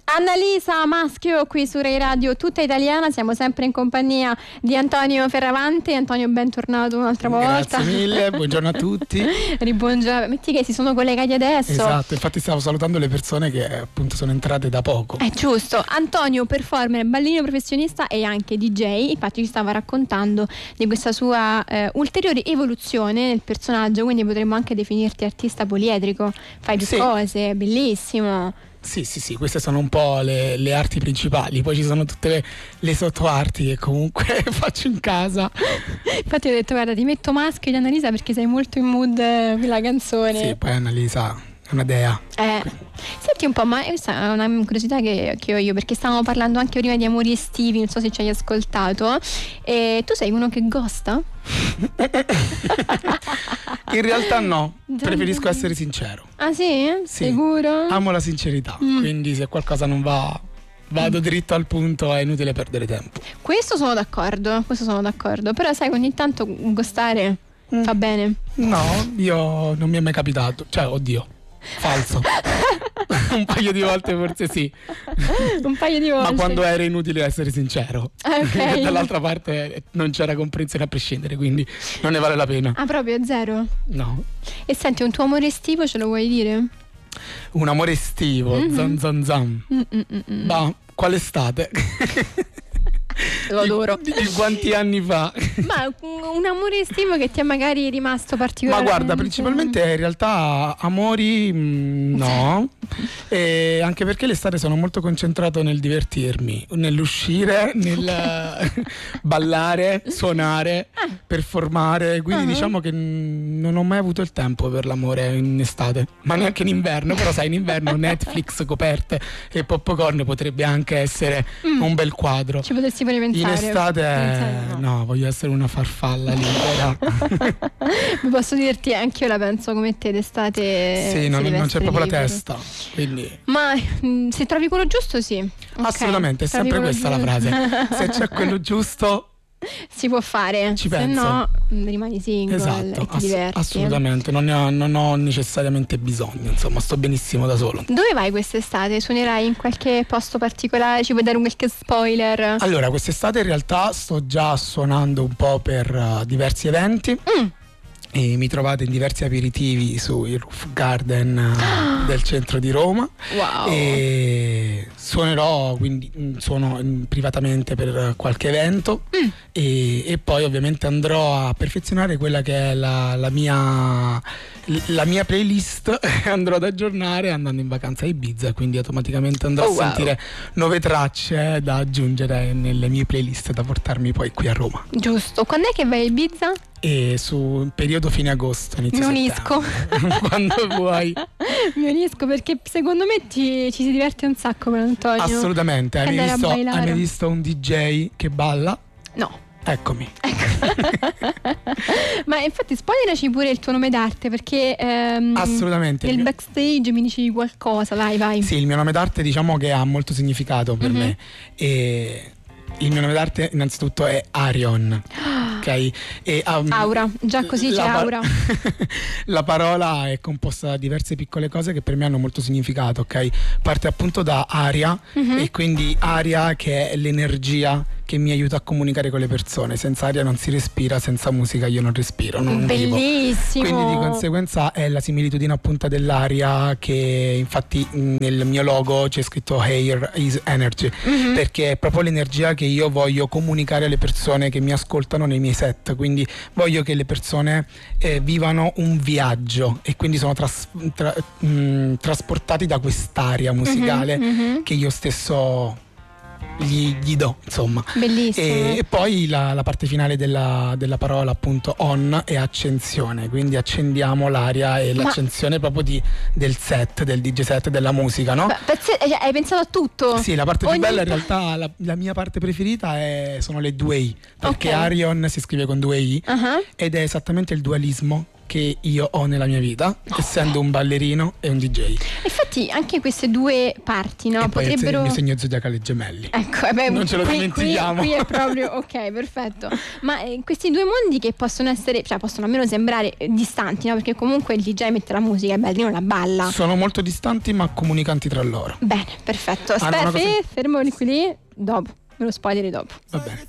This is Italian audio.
Annalisa Maschio qui su Rai Radio Tutta Italiana, siamo sempre in compagnia di Antonio Ferravante. Antonio, bentornato un'altra volta. Grazie mille, buongiorno a tutti. Ribuongiorno, metti che si sono collegati adesso. Esatto, infatti stavo salutando le persone che appunto sono entrate da poco. È giusto. Antonio, performer, ballerino professionista e anche DJ, infatti ci stava raccontando di questa sua ulteriore evoluzione nel personaggio, quindi potremmo anche definirti artista poliedrico, fai più cose, bellissimo. Sì, queste sono un po' le arti principali, poi ci sono tutte le sottoarti che comunque faccio in casa. Infatti ho detto, guarda, ti metto Maschio di Annalisa perché sei molto in mood per la canzone. Sì, poi Annalisa è una dea. Senti un po', ma questa è una curiosità che ho io, perché stavamo parlando anche prima di amori estivi, non so se ci hai ascoltato, e tu sei uno che ghosta? In realtà no, preferisco essere sincero. Ah sì? Sì. Sicuro? Amo la sincerità, quindi se qualcosa non va, vado dritto al punto, è inutile perdere tempo. Questo sono d'accordo, però sai che ogni tanto ghostare fa bene. No, io non mi è mai capitato, cioè oddio, falso. Un paio di volte forse sì. Un paio di volte. Ma quando era inutile essere sincero. Ok. Dall'altra parte non c'era comprensione a prescindere, quindi non ne vale la pena. Ah, proprio zero? No. E senti, un tuo amore estivo ce lo vuoi dire? Un amore estivo, zan zan zan. Ma qual estate? Lo adoro. Di quanti anni fa? Ma un amore estivo che ti è magari rimasto Ma particolarmente? guarda, principalmente in realtà amori no, e anche perché l'estate sono molto concentrato nel divertirmi, nell'uscire, nel ballare, suonare, performare, quindi diciamo che non ho mai avuto il tempo per l'amore in estate, ma neanche in inverno, però sai, in inverno Netflix, coperte e popcorn potrebbe anche essere un bel quadro. Ci potresti pure pensare. In estate no, voglio essere una farfalla libera. Posso dirti, anche io la penso come te d'estate. Sì, non c'è proprio liberi. la testa, quindi. Ma se trovi quello giusto, sì. Assolutamente, è sempre questa la frase. Se c'è quello giusto si può fare. Ci se penso. no rimani single. Esatto, e ti diverti. assolutamente, non ho necessariamente bisogno, insomma, sto benissimo da solo. Dove vai quest'estate? Suonerai in qualche posto particolare? Ci puoi dare qualche spoiler? Allora, quest'estate in realtà sto già suonando un po' per diversi eventi. E mi trovate in diversi aperitivi sui Roof Garden del centro di Roma. Wow. E suonerò, quindi suono privatamente per qualche evento e poi ovviamente andrò a perfezionare quella che è la mia playlist. Andrò ad aggiornare andando in vacanza a Ibiza, quindi automaticamente andrò a sentire nuove tracce da aggiungere nelle mie playlist da portarmi poi qui a Roma. Giusto. Quando è che vai a Ibiza? E su periodo fine agosto, inizio Mi unisco. quando vuoi. Mi unisco perché secondo me ci si diverte un sacco con Antonio. Assolutamente. Hai mai visto un DJ che balla? No. Eccomi. Ma infatti spoileraci pure il tuo nome d'arte, perché assolutamente nel backstage mi dici qualcosa. Vai. Sì, il mio nome d'arte diciamo che ha molto significato per me, e il mio nome d'arte innanzitutto è Arion. Ok? E, aura, già così c'è aura. La parola è composta da diverse piccole cose che per me hanno molto significato, ok? Parte appunto da aria, e quindi aria che è l'energia che mi aiuta a comunicare con le persone. Senza aria non si respira, senza musica io non respiro, non vivo. Bellissimo. Quindi di conseguenza è la similitudine appunto dell'aria, che infatti nel mio logo c'è scritto Air is Energy, perché è proprio l'energia che io voglio comunicare alle persone che mi ascoltano nei miei set. Quindi voglio che le persone vivano un viaggio e quindi sono trasportati da quest'aria musicale che io stesso gli do, insomma. Bellissimo. E poi la parte finale della parola appunto on è accensione, quindi accendiamo l'aria e l'accensione proprio del set, del DJ set, della musica, no? Hai pensato a tutto? Sì, la parte più bella in realtà, la mia parte preferita sono le due I, perché Arion si scrive con due I ed è esattamente il dualismo che io ho nella mia vita, essendo un ballerino e un DJ. Infatti anche queste due parti, no, E poi potrebbero... il mio segno zodiacale Gemelli. Ecco, non ce lo dimentichiamo. Qui è proprio ok, perfetto. Ma questi due mondi che possono essere, cioè possono almeno sembrare distanti, no? Perché comunque il DJ mette la musica e il ballerino la balla. Sono molto distanti ma comunicanti tra loro. Bene, perfetto. Aspetta, Fermo qui lì, dopo. Me lo spoileri dopo. Va bene.